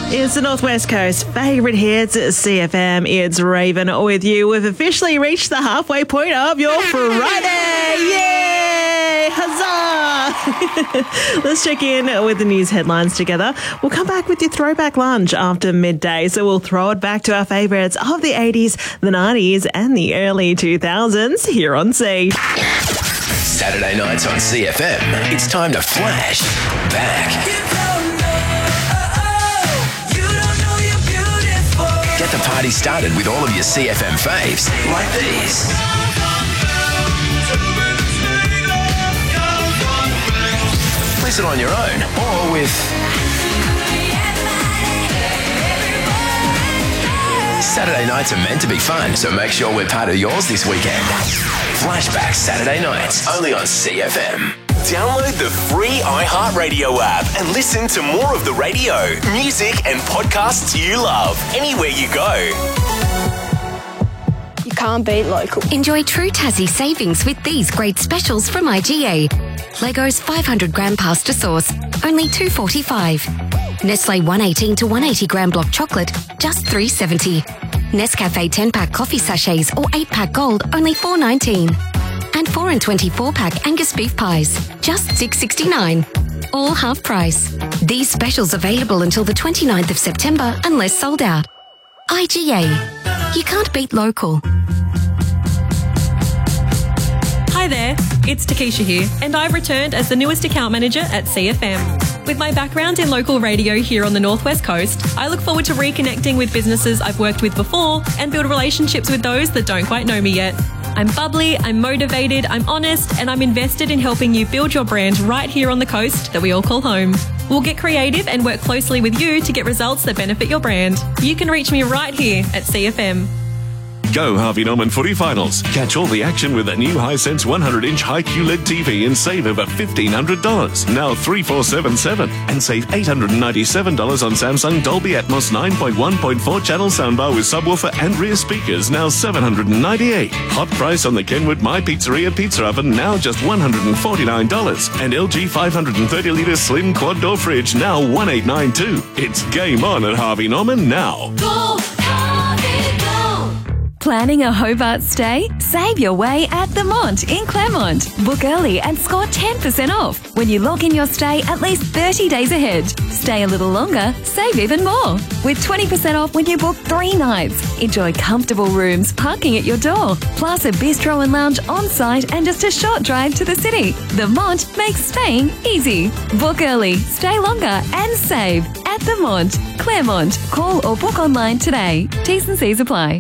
It's the Northwest Coast favourite hits at CFM. It's Raven with you. We've officially reached the halfway point of your Friday. Yay! Huzzah! Let's check in with the news headlines together. We'll come back with your throwback lunch after midday. So we'll throw it back to our favourites of the 80s, the 90s and the early 2000s here on C. Saturday nights on CFM. It's time to flash back. Get the party started with all of your CFM faves, like these. Listen on your own or with Saturday nights are meant to be fun, so make sure we're part of yours this weekend. Flashback Saturday nights, only on CFM. Download the free iHeartRadio app and listen to more of the radio, music and podcasts you love anywhere you go. You can't beat local. Enjoy true Tassie savings with these great specials from IGA. Leggo's 500 gram pasta sauce, only $2.45. Nestle 118 to 180 gram block chocolate, just $3.70. Nescafe 10-pack coffee sachets or 8-pack gold, only $4.19. And 4 and 24-pack Angus beef pies, just $6.69. All half price. These specials available until the 29th of September unless sold out. IGA. You can't beat local. Hi there, it's Takesha here, and I've returned as the newest account manager at CFM. With my background in local radio here on the Northwest Coast, I look forward to reconnecting with businesses I've worked with before and build relationships with those that don't quite know me yet. I'm bubbly, I'm motivated, I'm honest, and I'm invested in helping you build your brand right here on the coast that we all call home. We'll get creative and work closely with you to get results that benefit your brand. You can reach me right here at CFM. Go Harvey Norman Footy Finals. Catch all the action with a new Hisense 100-inch high QLED TV and save over $1,500. Now $3,477 and save $897 on Samsung Dolby Atmos 9.1.4 channel soundbar with subwoofer and rear speakers, now $798. Hot price on the Kenwood My Pizzeria pizza oven, now just $149. And LG 530-litre slim quad door fridge, now $1,892. It's game on at Harvey Norman now. Go Harvey, go! Planning a Hobart stay? Save your way at The Mont in Claremont. Book early and score 10% off when you lock in your stay at least 30 days ahead. Stay a little longer, save even more. With 20% off when you book 3 nights. Enjoy comfortable rooms, parking at your door, plus a bistro and lounge on site and just a short drive to the city. The Mont makes staying easy. Book early, stay longer and save at The Mont, Claremont. Call or book online today. T's and C's apply.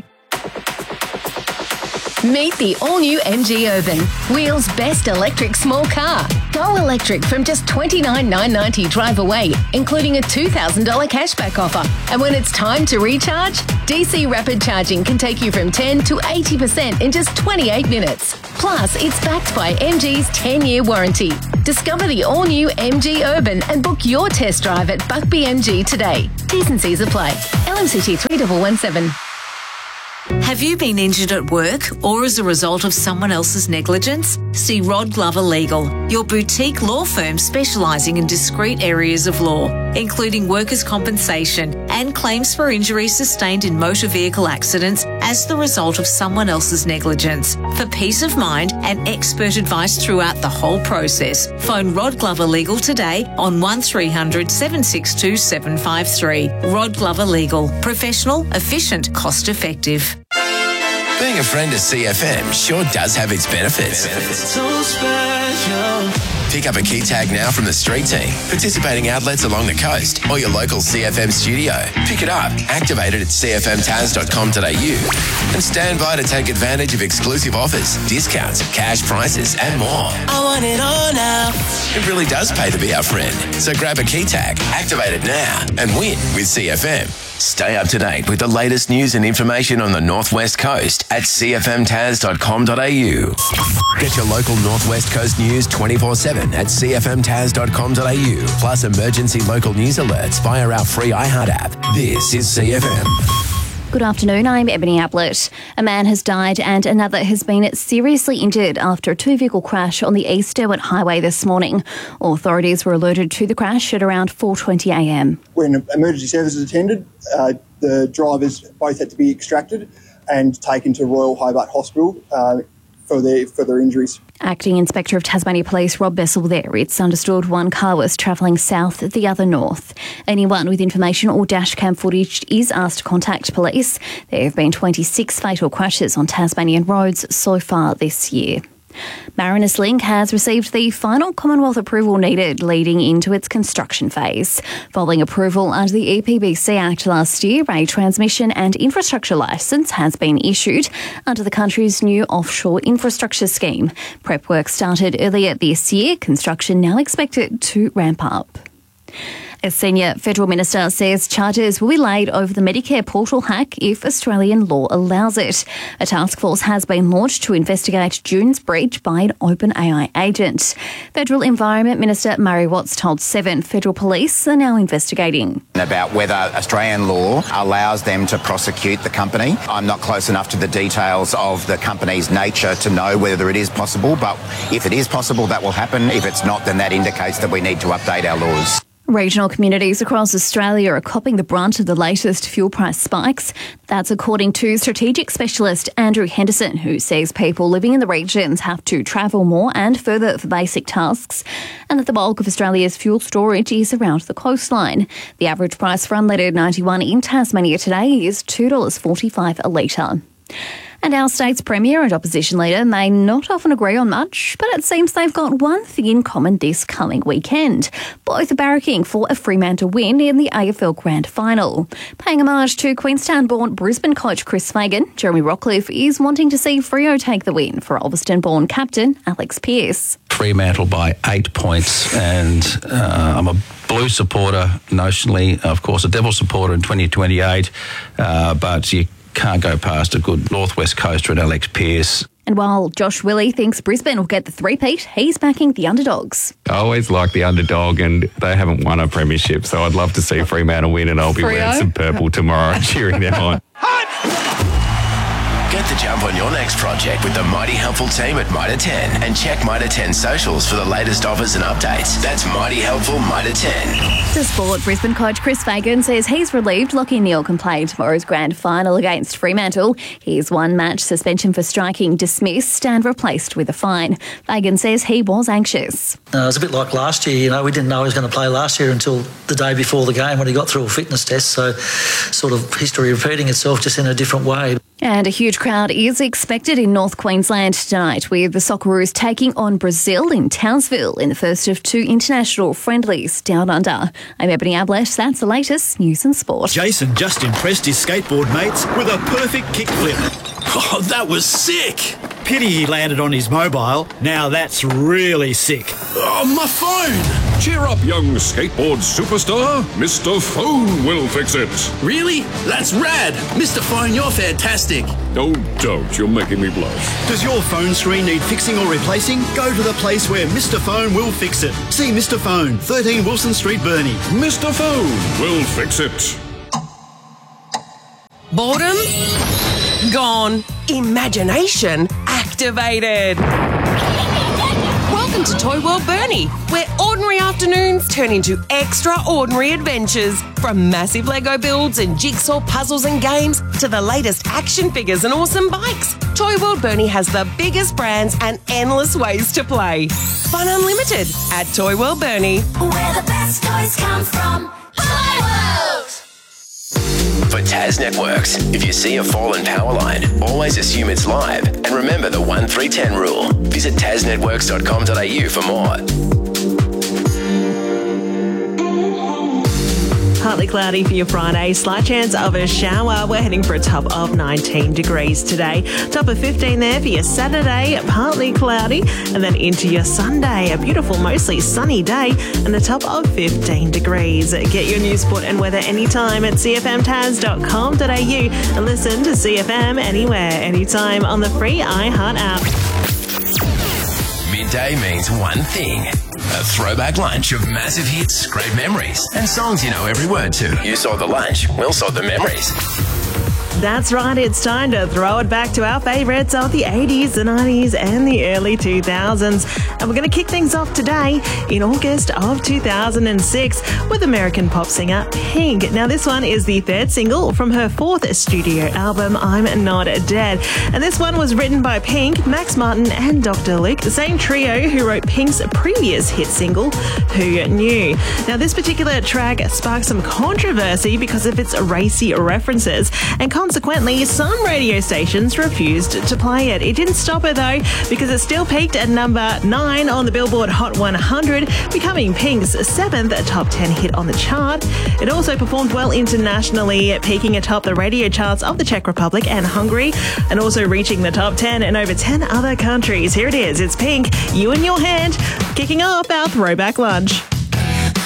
Meet the all-new MG Urban, Wheels' best electric small car. Go electric from just $29,990 drive away, including a $2,000 cashback offer. And when it's time to recharge, DC Rapid Charging can take you from 10 to 80% in just 28 minutes. Plus, it's backed by MG's 10-year warranty. Discover the all-new MG Urban and book your test drive at Buckby MG today. T's and C's apply. LMCT 3117. Have you been injured at work or as a result of someone else's negligence? See Rod Glover Legal, your boutique law firm specialising in discrete areas of law, including workers' compensation and claims for injuries sustained in motor vehicle accidents as the result of someone else's negligence. For peace of mind and expert advice throughout the whole process, phone Rod Glover Legal today on 1300 762 753. Rod Glover Legal. Professional, efficient, cost effective. Being a friend of CFM sure does have its benefits. So special. Pick up a key tag now from the street team, participating outlets along the coast, or your local CFM studio. Pick it up, activate it at cfmtaz.com.au, and stand by to take advantage of exclusive offers, discounts, cash prizes, and more. I want it all now. It really does pay to be our friend. So grab a key tag, activate it now, and win with CFM. Stay up to date with the latest news and information on the Northwest Coast at cfmtaz.com.au. Get your local Northwest Coast news 24/7 at cfmtaz.com.au, plus emergency local news alerts via our free iHeart app. This is CFM. Good afternoon, I'm Ebony Ablett. A man has died and another has been seriously injured after a two-vehicle crash on the East Derwent Highway this morning. Authorities were alerted to the crash at around 4:20am. When emergency services attended, the drivers both had to be extracted and taken to Royal Hobart Hospital for their injuries. Acting Inspector of Tasmania Police Rob Bessel there. It's understood one car was travelling south, the other north. Anyone with information or dashcam footage is asked to contact police. There have been 26 fatal crashes on Tasmanian roads so far this year. Mariners Link has received the final Commonwealth approval needed leading into its construction phase. Following approval under the EPBC Act last year, a transmission and infrastructure licence has been issued under the country's new offshore infrastructure scheme. Prep work started earlier this year, construction now expected to ramp up. A senior federal minister says charges will be laid over the Medicare portal hack if Australian law allows it. A task force has been launched to investigate June's breach by an OpenAI agent. Federal Environment Minister Murray Watts told Seven federal police are now investigating. About whether Australian law allows them to prosecute the company. I'm not close enough to the details of the company's nature to know whether it is possible, but if it is possible, that will happen. If it's not, then that indicates that we need to update our laws. Regional communities across Australia are copping the brunt of the latest fuel price spikes. That's according to strategic specialist Andrew Henderson, who says people living in the regions have to travel more and further for basic tasks, and that the bulk of Australia's fuel storage is around the coastline. The average price for unleaded 91 in Tasmania today is $2.45 a litre. And our state's Premier and Opposition Leader may not often agree on much, but it seems they've got one thing in common this coming weekend. Both are barracking for a Fremantle win in the AFL Grand Final. Paying homage to Queenstown-born Brisbane coach Chris Fagan, Jeremy Rockcliffe is wanting to see Freo take the win for Ulverston-born captain Alex Pearce. Fremantle by 8 points, and I'm a Blue supporter notionally, of course a Devil supporter in 2028, but you can't go past a good Northwest coaster at Alex Pearce. And while Josh Willey thinks Brisbane will get the three-peat, he's backing the underdogs. I always like the underdog, and they haven't won a premiership, so I'd love to see Fremantle win, and I'll be wearing some purple tomorrow cheering them on. Get the jump on your next project with the Mighty Helpful team at Mitre 10 and check Mitre 10 socials for the latest offers and updates. That's Mighty Helpful Mitre 10. To sport, Brisbane coach Chris Fagan says he's relieved Lachie Neale can play tomorrow's grand final against Fremantle. His one-match suspension for striking dismissed and replaced with a fine. Fagan says he was anxious. It was a bit like last year, we didn't know he was going to play last year until the day before the game when he got through a fitness test, so sort of history repeating itself just in a different way. And a huge crowd is expected in North Queensland tonight, with the Socceroos taking on Brazil in Townsville in the first of two international friendlies down under. I'm Ebony Ablett. That's the latest news and sport. Jason just impressed his skateboard mates with a perfect kickflip. Oh, that was sick. Pity he landed on his mobile. Now that's really sick. Oh, my phone. Cheer up, young skateboard superstar. Mr. Phone will fix it. Really? That's rad. Mr. Phone, you're fantastic. Oh, don't. You're making me blush. Does your phone screen need fixing or replacing? Go to the place where Mr. Phone will fix it. See Mr. Phone, 13 Wilson Street, Burnie. Mr. Phone will fix it. Boredom? Gone. Imagination activated. Welcome to Toy World Burnie, where ordinary afternoons turn into extraordinary adventures. From massive Lego builds and jigsaw puzzles and games to the latest action figures and awesome bikes, Toy World Burnie has the biggest brands and endless ways to play. Fun unlimited at Toy World Burnie. Where the best toys come from. Toy World! For Tas Networks, if you see a fallen power line, always assume it's live. And remember the 1-3-10 rule. Visit tasnetworks.com.au for more. Partly cloudy for your Friday. Slight chance of a shower. We're heading for a top of 19 degrees today. Top of 15 there for your Saturday. Partly cloudy. And then into your Sunday. A beautiful, mostly sunny day. And a top of 15 degrees. Get your news, sport and weather anytime at cfmtas.com.au. And listen to CFM anywhere, anytime on the free iHeart app. Midday means one thing. A throwback lunch of massive hits, great memories, and songs you know every word to. You saw the lunch, we'll saw the memories. That's right, it's time to throw it back to our favourites of the 80s, the 90s and the early 2000s. And we're going to kick things off today in August of 2006 with American pop singer Pink. Now this one is the third single from her fourth studio album, I'm Not Dead. And this one was written by Pink, Max Martin and Dr. Luke, the same trio who wrote Pink's previous hit single, Who Knew. Now this particular track sparked some controversy because of its racy references, and consequently some radio stations refused to play it. It didn't stop her though, because it still peaked at number 9 on the Billboard Hot 100, becoming Pink's 7th top 10 hit on the chart. It also performed well internationally, peaking atop the radio charts of the Czech Republic and Hungary, and also reaching the top 10 in over 10 other countries. Here it is, it's Pink, You in Your Hand, kicking off our Throwback Lunch.